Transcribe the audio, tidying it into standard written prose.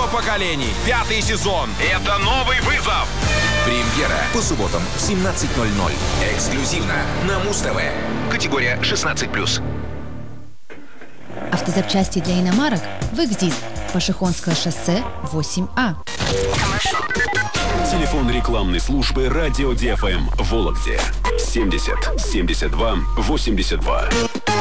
поколений». 5-й сезон. Это новый вызов. Премьера по субботам в 17:00. Эксклюзивно на Муз-ТВ. Категория 16+. Автозапчасти для иномарок в «Экзист». Пашихонское шоссе, 8А. Телефон рекламной службы «Радио ДФМ» в Вологде. 70 72 82.